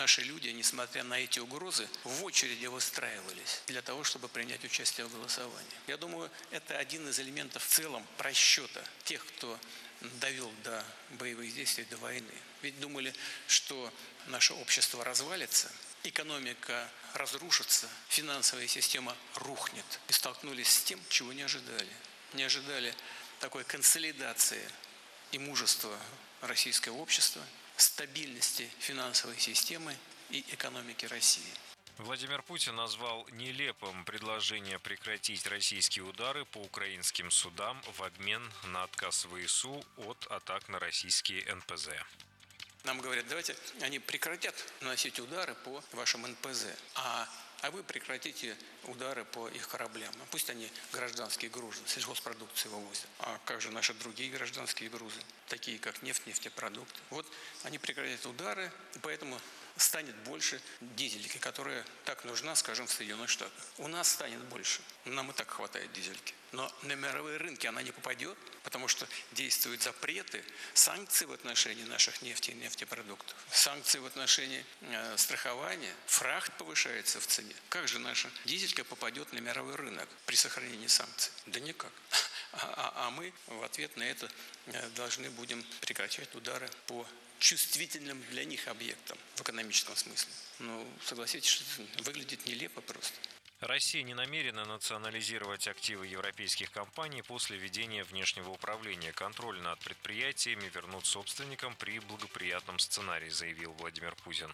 наши люди, несмотря на эти угрозы, в очереди выстраивались для того, чтобы принять участие в голосовании. Я думаю, это один из элементов в целом просчета тех, кто довел до боевых действий, до войны. Ведь думали, что наше общество развалится, экономика разрушится, финансовая система рухнет. И столкнулись с тем, чего не ожидали. Не ожидали такой консолидации и мужества российского общества, стабильности финансовой системы и экономики России. Владимир Путин назвал нелепым предложение прекратить российские удары по украинским судам в обмен на отказ ВСУ от атак на российские НПЗ. Нам говорят, давайте они прекратят наносить удары по вашим НПЗ, а вы прекратите удары по их кораблям. Пусть они гражданские грузы, сельхозпродукцию вывозят. А как же наши другие гражданские грузы, такие как нефть, нефтепродукты? Вот они прекратят удары, и поэтому станет больше дизельки, которая так нужна, скажем, в Соединенных Штатах. У нас станет больше. Нам и так хватает дизельки. Но на мировые рынки она не попадет, потому что действуют запреты, санкции в отношении наших нефти и нефтепродуктов, санкции в отношении страхования, фрахт повышается в цене. Как же наша дизелька попадет на мировой рынок при сохранении санкций? Да никак. А мы в ответ на это должны будем прекращать удары по чувствительным для них объектам в экономическом смысле. Ну, согласитесь, что это выглядит нелепо просто. Россия не намерена национализировать активы европейских компаний после введения внешнего управления. Контроль над предприятиями вернут собственникам при благоприятном сценарии, заявил Владимир Путин.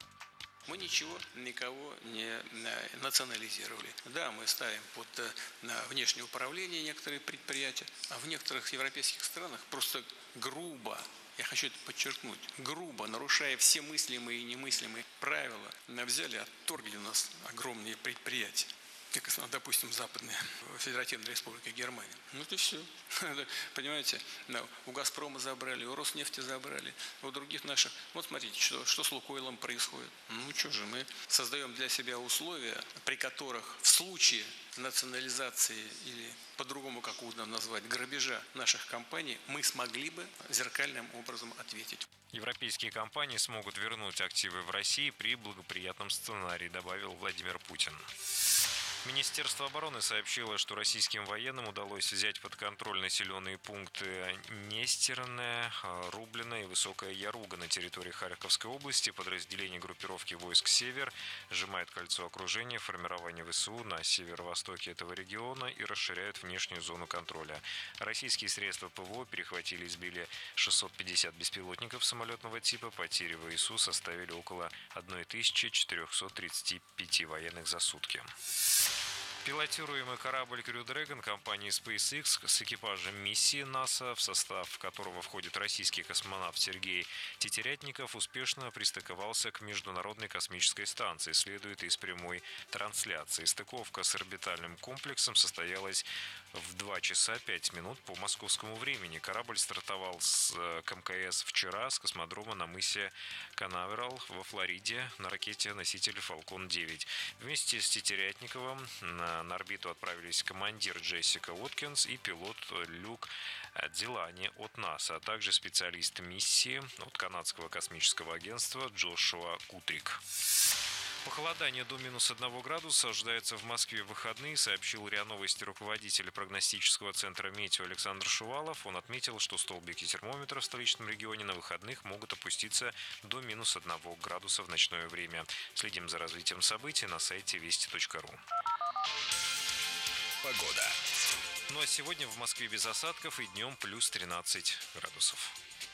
Мы ничего, никого не национализировали. Да, мы ставим под внешнее управление некоторые предприятия, а в некоторых европейских странах просто грубо, я хочу это подчеркнуть, грубо, нарушая все мыслимые и немыслимые правила, взяли, отторгли у нас огромные предприятия, как, допустим, Западная Федеративная Республика Германия. Ну это все. Понимаете, у «Газпрома» забрали, у «Роснефти» забрали, у других наших. Вот смотрите, что с «Лукойлом» происходит. Ну что же, мы создаем для себя условия, при которых в случае национализации или по-другому, как угодно назвать, грабежа наших компаний, мы смогли бы зеркальным образом ответить. Европейские компании смогут вернуть активы в России при благоприятном сценарии, добавил Владимир Путин. Министерство обороны сообщило, что российским военным удалось взять под контроль населенные пункты Нестерное, Рублино и Высокая Яруга на территории Харьковской области. Подразделения группировки войск «Север» сжимают кольцо окружения формирования ВСУ на северо-востоке этого региона и расширяют внешнюю зону контроля. Российские средства ПВО перехватили и сбили 650 беспилотников самолетного типа. Потери ВСУ составили около 1435 военных за сутки. Пилотируемый корабль Crew Dragon компании SpaceX с экипажем миссии НАСА, в состав которого входит российский космонавт Сергей Тетерятников, успешно пристыковался к Международной космической станции, следует из прямой трансляции. Стыковка с орбитальным комплексом состоялась в 2 часа 5 минут по московскому времени. Корабль стартовал с КМКС вчера с космодрома на мысе Канаверал во Флориде на ракете-носителе Falcon 9. Вместе с Тетерятниковым на орбиту отправились командир Джессика Уоткинс и пилот Люк Дилани от НАСА, а также специалист миссии от канадского космического агентства Джошуа Кутрик. Похолодание до -1 градуса ожидается в Москве в выходные, сообщил РИА Новости руководитель прогностического центра «Метео» Александр Шувалов. Он отметил, что столбики термометра в столичном регионе на выходных могут опуститься до -1 градуса в ночное время. Следим за развитием событий на сайте вести.ру. Погода. Ну а сегодня в Москве без осадков и днем +13 градусов.